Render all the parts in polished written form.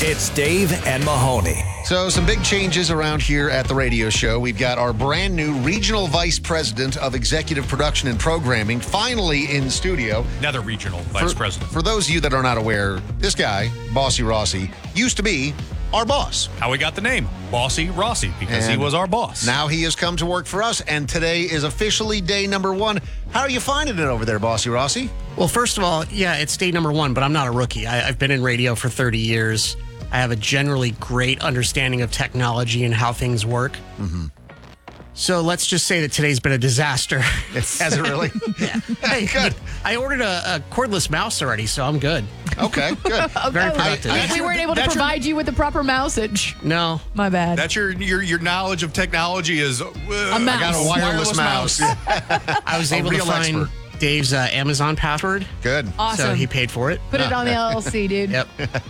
It's Dave and Mahoney. So some big changes around here at the radio show. We've got our brand new Regional Vice President of Executive Production and Programming finally in studio. Another Regional Vice President. For those of you that are not aware, this guy, Bossy Rossi, used to be our boss. How we got the name, Bossy Rossi, because he was our boss. Now he has come to work for us, and today is officially day number 1. How are you finding it over there, Bossy Rossi? Well, first of all, yeah, it's day number 1, but I'm not a rookie. I've been in radio for 30 years. I have a generally great understanding of technology and how things work. Mm-hmm. So let's just say that today's been a disaster. Has it really? Yeah. Hey, good. I ordered a cordless mouse already, so I'm good. Okay, good. Very productive. We weren't able to provide you with the proper mousage. No. My bad. That's your knowledge of technology is A mouse. I got a wireless mouse. I was able to find expert. Dave's Amazon password. Good. Awesome. So he paid for it. Put it on the LLC, dude. Yep.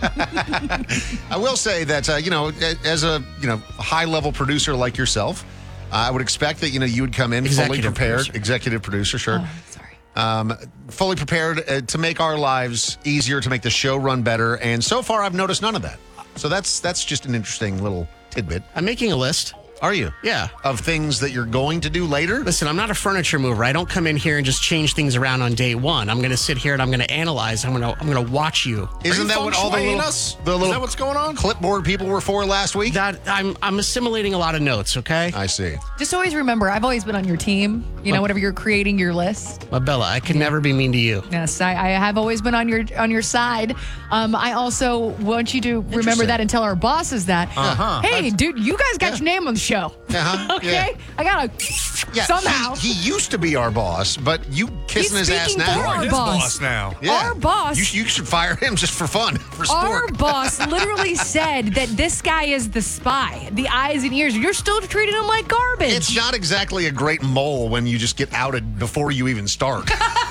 I will say that, as a high-level producer like yourself, I would expect that, you would come in fully Executive prepared. producer. Executive producer, sure. Oh, sorry. Fully prepared to make our lives easier, to make the show run better. And so far, I've noticed none of that. So that's just an interesting little tidbit. I'm making a list. Are you? Yeah. Of things that you're going to do later? Listen, I'm not a furniture mover. I don't come in here and just change things around on day 1. I'm going to sit here and I'm going to analyze. I'm going to watch you. Isn't that what all the little, us? the little Is that what's going on? clipboard people were for last week? That I'm assimilating a lot of notes. Okay. I see. Just always remember, I've always been on your team. Whenever you're creating your list. Bella, I can never be mean to you. Yes, I have always been on your side. I also want you to remember that and tell our bosses that. Hey, dude, you guys got your name on the show. Okay, Yeah. I gotta somehow. He used to be our boss, but you kissing his ass speaking now. for our His boss. boss now. Our boss. You should fire him just for fun, for Our sport. boss literally said that this guy is the spy, the eyes and ears. You're still treating him like garbage. It's not exactly a great mole when you just get outed before you even start.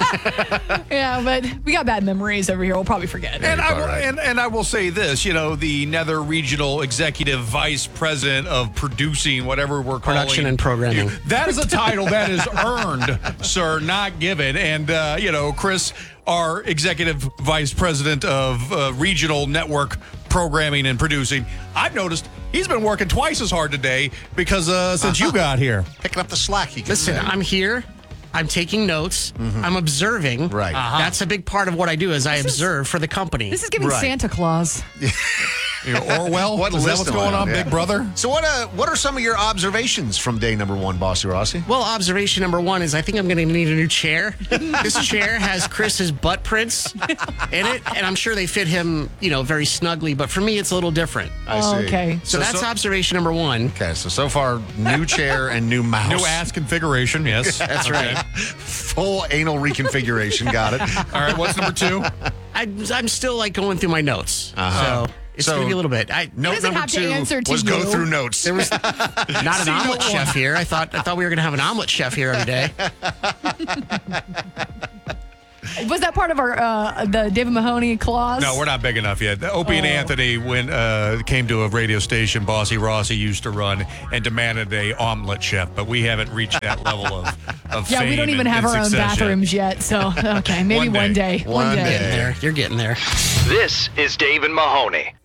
Yeah, but we got bad memories over here. We'll probably forget. And I will say this, the Nether Regional Executive Vice President of Producing, whatever we're calling Production and programming. That is a title that is earned, sir, not given. And, Chris, our Executive Vice President of Regional Network Programming and Producing, I've noticed he's been working twice as hard today because since you got here. Picking up the slack. You can Listen, say. I'm here. I'm taking notes. I'm observing. Right. That's a big part of what I do is I observe for the company. This is giving Right. Santa Claus. Orwell, What is that list what's am I going on, Yeah. Big Brother? So what are some of your observations from day number 1, Bossy Rossi? Well, observation number 1 is I think I'm going to need a new chair. This chair has Chris's butt prints in it, and I'm sure they fit him, very snugly. But for me, it's a little different. I see. Okay. So that's observation number 1. Okay, so far, new chair and new mouse. New ass configuration, yes. That's right. Full anal reconfiguration. Got it. All right, what's number 2? I'm still going through my notes. So it's So- going to be a little bit. Note doesn't number have to 2 answer to was go you. through notes. There was not an omelet chef here. I thought we were going to have an omelet chef here every day. Was that part of our the David Mahoney clause? No, we're not big enough yet. Opie and Anthony, when came to a radio station Bossy Rossi used to run and demanded a omelet chef, but we haven't reached that level of Yeah, fame we don't even and have our own success yet. bathrooms yet. So, okay, maybe One one day. day. One You're day. getting there. You're getting there. This is Dave and Mahoney.